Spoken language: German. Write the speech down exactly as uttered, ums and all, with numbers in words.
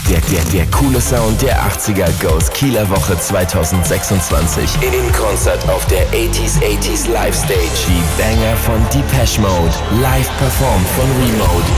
Der, der, der coole Sound der achtziger goes Kieler Woche zwanzig sechsundzwanzig in Konzert auf der achtziger achtziger Live Stage. Die Banger von Depeche Mode, live performt von Remote